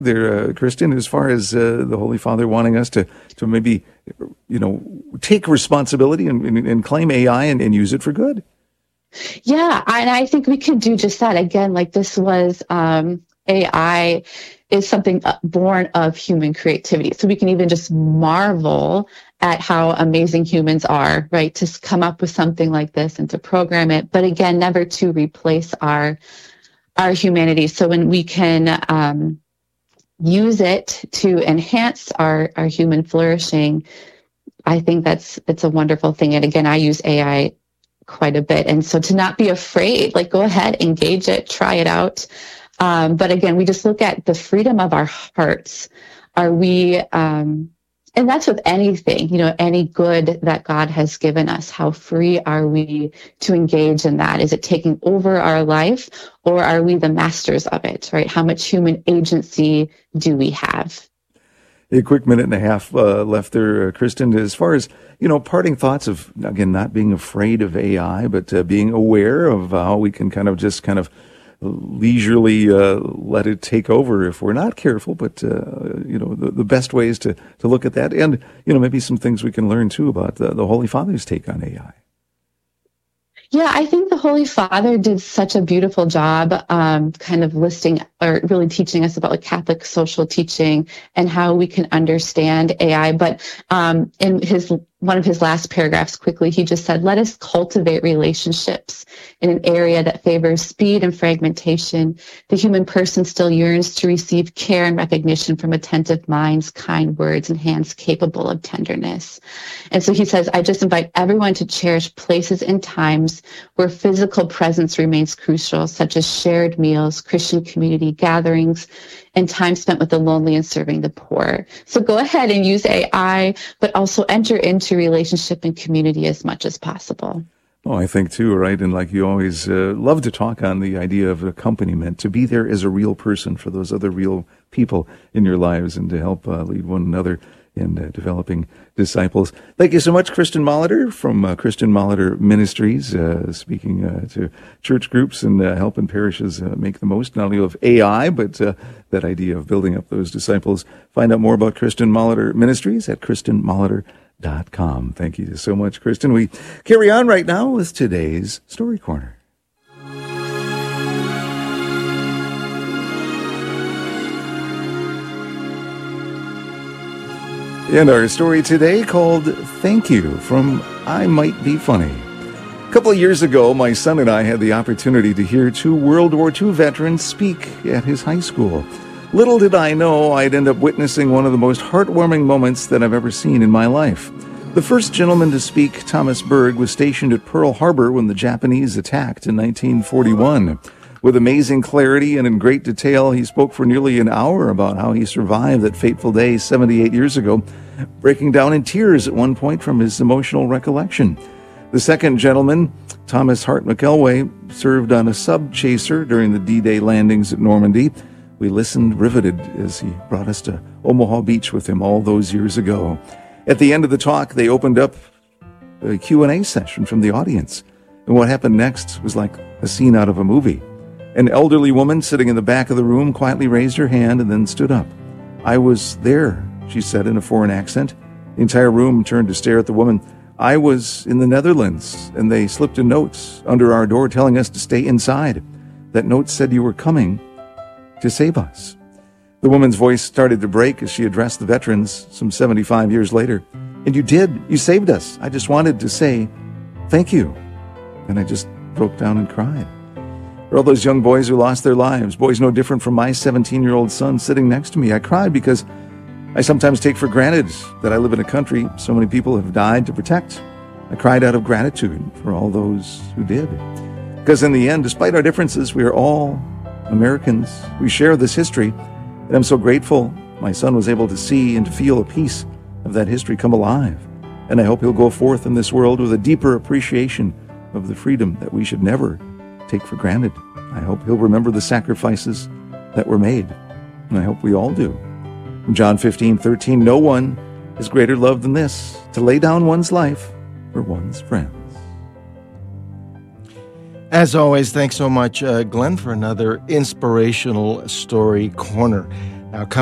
there, Kristen, as far as the Holy Father wanting us to maybe, take responsibility and claim AI and use it for good. Yeah, and I think we can do just that. Again, like this was AI is something born of human creativity. So we can even just marvel at how amazing humans are, right? To come up with something like this and to program it. But again, never to replace our humanity. So when we can use it to enhance our human flourishing, I think it's a wonderful thing. And again, I use AI quite a bit. And so to not be afraid, like go ahead, engage it, try it out. But again, we just look at the freedom of our hearts. Are we, and that's with anything, any good that God has given us. How free are we to engage in that? Is it taking over our life, or are we the masters of it, right? How much human agency do we have? A quick minute and a half left there, Kristen. As far as, parting thoughts of, again, not being afraid of AI, but being aware of how we can kind of leisurely let it take over if we're not careful. But, the best way is to look at that. And, maybe some things we can learn, too, about the Holy Father's take on AI. Yeah, I think the Holy Father did such a beautiful job kind of listing or really teaching us about like Catholic social teaching and how we can understand AI. But in one of his last paragraphs quickly, he just said, let us cultivate relationships in an area that favors speed and fragmentation. The human person still yearns to receive care and recognition from attentive minds, kind words, and hands capable of tenderness. And so he says, I just invite everyone to cherish places and times where physical presence remains crucial, such as shared meals, Christian community gatherings, and time spent with the lonely and serving the poor. So go ahead and use AI, but also enter into relationship and community as much as possible. Oh, I think too, right? And like you always love to talk on the idea of accompaniment, to be there as a real person for those other real people in your lives and to help lead one another in developing disciples. Thank you so much, Kristen Molitor from Kristen Molitor Ministries, speaking to church groups and helping parishes make the most not only of AI, but that idea of building up those disciples. Find out more about Kristen Molitor Ministries at KristenMolitor.com. Thank you so much, Kristen. We carry on right now with today's Story Corner. And our story today called Thank You from I Might Be Funny. A couple of years ago, my son and I had the opportunity to hear two World War II veterans speak at his high school. Little did I know I'd end up witnessing one of the most heartwarming moments that I've ever seen in my life. The first gentleman to speak, Thomas Berg, was stationed at Pearl Harbor when the Japanese attacked in 1941. With amazing clarity and in great detail, he spoke for nearly an hour about how he survived that fateful day 78 years ago, breaking down in tears at one point from his emotional recollection. The second gentleman, Thomas Hart McElway, served on a sub-chaser during the D-Day landings at Normandy. We listened riveted as he brought us to Omaha Beach with him all those years ago. At the end of the talk, they opened up a Q&A session from the audience. And what happened next was like a scene out of a movie. An elderly woman sitting in the back of the room quietly raised her hand and then stood up. I was there, she said in a foreign accent. The entire room turned to stare at the woman. I was in the Netherlands, and they slipped a note under our door telling us to stay inside. That note said you were coming to save us. The woman's voice started to break as she addressed the veterans some 75 years later. And you did. You saved us. I just wanted to say thank you. And I just broke down and cried. For all those young boys who lost their lives, boys no different from my 17-year-old son sitting next to me, I cried because I sometimes take for granted that I live in a country so many people have died to protect. I cried out of gratitude for all those who did. Because in the end, despite our differences, we are all Americans. We share this history, and I'm so grateful my son was able to see and to feel a piece of that history come alive. And I hope he'll go forth in this world with a deeper appreciation of the freedom that we should never take for granted. I hope he'll remember the sacrifices that were made, and I hope we all do. In John 15:13, no one is greater love than this, to lay down one's life for one's friends. As always, thanks so much, Glenn, for another inspirational story corner. Now,